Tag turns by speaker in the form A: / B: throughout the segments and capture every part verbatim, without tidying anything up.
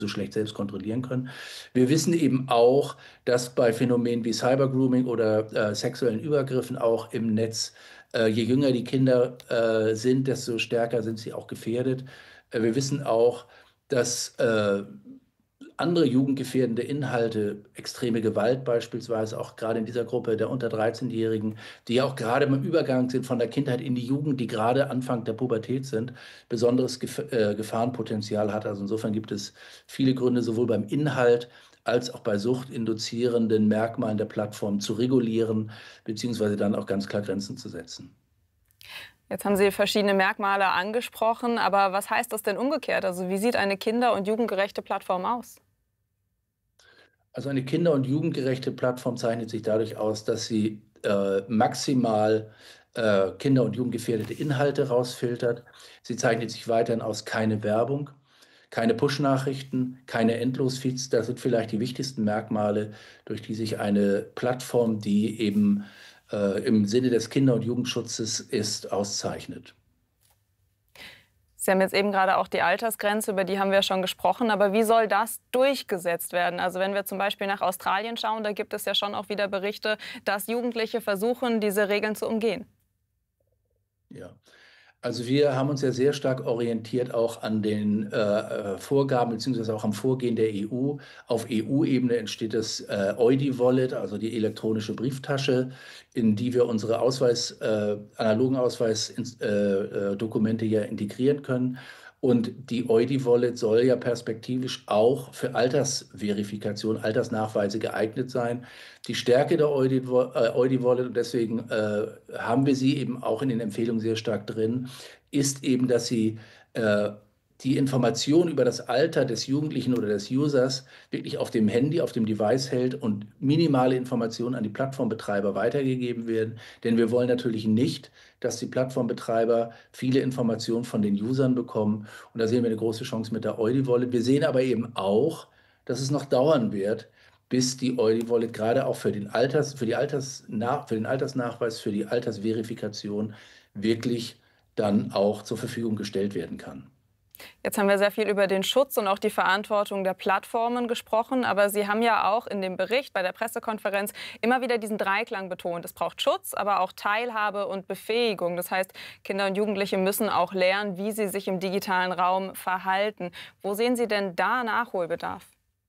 A: so schlecht selbst kontrollieren können. Wir wissen eben auch, dass bei Phänomenen wie Cybergrooming oder äh, sexuellen Übergriffen auch im Netz, äh, je jünger die Kinder äh, sind, desto stärker sind sie auch gefährdet. Äh, wir wissen auch, dass äh, andere jugendgefährdende Inhalte, extreme Gewalt beispielsweise, auch gerade in dieser Gruppe der unter dreizehn-Jährigen, die ja auch gerade im Übergang sind von der Kindheit in die Jugend, die gerade Anfang der Pubertät sind, besonderes Gef äh, Gefahrenpotenzial hat. Also insofern gibt es viele Gründe, sowohl beim Inhalt als auch bei suchtinduzierenden Merkmalen der Plattform zu regulieren, beziehungsweise dann auch ganz klar Grenzen zu setzen.
B: Jetzt haben Sie verschiedene Merkmale angesprochen, aber was heißt das denn umgekehrt? Also wie sieht eine kinder- und jugendgerechte Plattform aus?
A: Also eine kinder- und jugendgerechte Plattform zeichnet sich dadurch aus, dass sie äh, maximal äh, kinder- und jugendgefährdete Inhalte rausfiltert. Sie zeichnet sich weiterhin aus, keine Werbung, keine Push-Nachrichten, keine Endlosfeeds. Das sind vielleicht die wichtigsten Merkmale, durch die sich eine Plattform, die eben äh, im Sinne des Kinder- und Jugendschutzes ist, auszeichnet.
B: Sie haben jetzt eben gerade auch die Altersgrenze, über die haben wir schon gesprochen. Aber wie soll das durchgesetzt werden? Also wenn wir zum Beispiel nach Australien schauen, da gibt es ja schon auch wieder Berichte, dass Jugendliche versuchen, diese Regeln zu umgehen.
A: Ja. Also wir haben uns ja sehr stark orientiert auch an den äh, äh, Vorgaben beziehungsweise auch am Vorgehen der E U. Auf E U-Ebene entsteht das äh, EUDI-Wallet, also die elektronische Brieftasche, in die wir unsere Ausweis, äh, analogen Ausweisdokumente äh, äh, Dokumente ja integrieren können. Und die EUDI-Wallet soll ja perspektivisch auch für Altersverifikation, Altersnachweise geeignet sein. Die Stärke der EUDI-Wallet, und deswegen äh, haben wir sie eben auch in den Empfehlungen sehr stark drin, ist eben, dass sie äh, die Information über das Alter des Jugendlichen oder des Users wirklich auf dem Handy, auf dem Device hält und minimale Informationen an die Plattformbetreiber weitergegeben werden. Denn wir wollen natürlich nicht, dass die Plattformbetreiber viele Informationen von den Usern bekommen. Und da sehen wir eine große Chance mit der EUDI-Wallet. Wir sehen aber eben auch, dass es noch dauern wird, bis die EUDI-Wallet gerade auch für den Alters, für die Altersnach, für den Altersnachweis, für die Altersverifikation wirklich dann auch zur Verfügung gestellt werden kann.
B: Jetzt haben wir sehr viel über den Schutz und auch die Verantwortung der Plattformen gesprochen. Aber Sie haben ja auch in dem Bericht bei der Pressekonferenz immer wieder diesen Dreiklang betont. Es braucht Schutz, aber auch Teilhabe und Befähigung. Das heißt, Kinder und Jugendliche müssen auch lernen, wie sie sich im digitalen Raum verhalten. Wo sehen Sie denn da Nachholbedarf?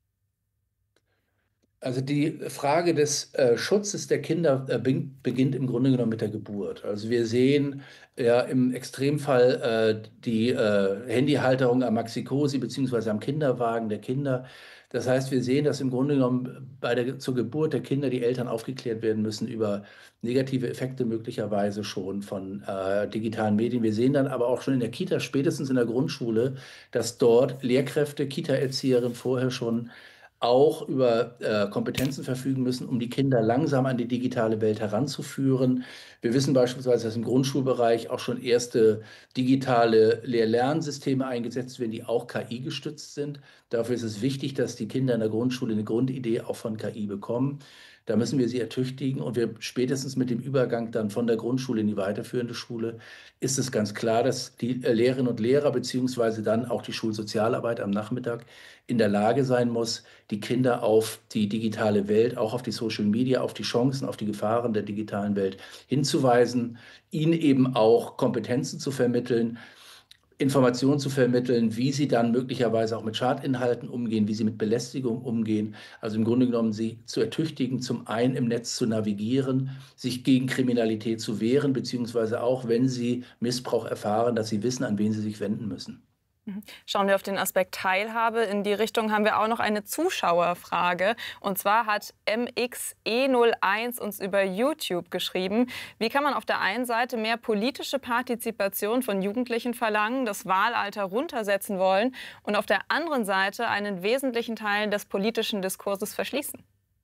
A: Also die Frage des äh, Schutzes der Kinder äh, bin- beginnt im Grunde genommen mit der Geburt. Also wir sehen ja im Extremfall äh, die äh, Handyhalterung am Maxi-Cosi beziehungsweise am Kinderwagen der Kinder. Das heißt, wir sehen, dass im Grunde genommen bei der, zur Geburt der Kinder die Eltern aufgeklärt werden müssen über negative Effekte möglicherweise schon von äh, digitalen Medien. Wir sehen dann aber auch schon in der Kita, spätestens in der Grundschule, dass dort Lehrkräfte, Kita-Erzieherinnen vorher schon auch über äh, Kompetenzen verfügen müssen, um die Kinder langsam an die digitale Welt heranzuführen. Wir wissen beispielsweise, dass im Grundschulbereich auch schon erste digitale Lehr-Lernsysteme eingesetzt werden, die auch K I-gestützt sind. Dafür ist es wichtig, dass die Kinder in der Grundschule eine Grundidee auch von K I bekommen. Da müssen wir sie ertüchtigen und wir spätestens mit dem Übergang dann von der Grundschule in die weiterführende Schule ist es ganz klar, dass die äh, Lehrerinnen und Lehrer beziehungsweise dann auch die Schulsozialarbeit am Nachmittag in der Lage sein muss, die Kinder auf die digitale Welt, auch auf die Social Media, auf die Chancen, auf die Gefahren der digitalen Welt hinzuweisen, ihnen eben auch Kompetenzen zu vermitteln, Informationen zu vermitteln, wie sie dann möglicherweise auch mit Schadinhalten umgehen, wie sie mit Belästigung umgehen. Also im Grunde genommen sie zu ertüchtigen, zum einen im Netz zu navigieren, sich gegen Kriminalität zu wehren, beziehungsweise auch, wenn sie Missbrauch erfahren, dass sie wissen, an wen sie sich wenden müssen.
B: Mhm. Schauen wir auf den Aspekt Teilhabe. In die Richtung haben wir auch noch eine Zuschauerfrage. Und zwar hat M X E null eins uns über YouTube geschrieben. Wie kann man auf der einen Seite mehr politische Partizipation von Jugendlichen verlangen, das Wahlalter runtersetzen wollen und auf der anderen Seite einen wesentlichen Teil des politischen Diskurses verschließen?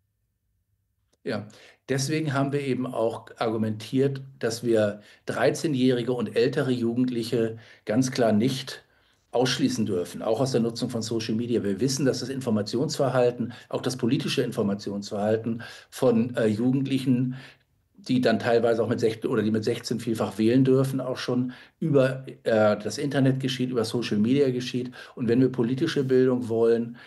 A: Ja, deswegen haben wir eben auch argumentiert, dass wir dreizehnjährige und ältere Jugendliche ganz klar nicht ausschließen dürfen, auch aus der Nutzung von Social Media. Wir wissen, dass das Informationsverhalten, auch das politische Informationsverhalten von äh, Jugendlichen die dann teilweise auch mit sechzehn oder die mit sechzehn vielfach wählen dürfen, auch schon über äh, das Internet geschieht, über Social Media geschieht. Und wenn wir politische Bildung wollen,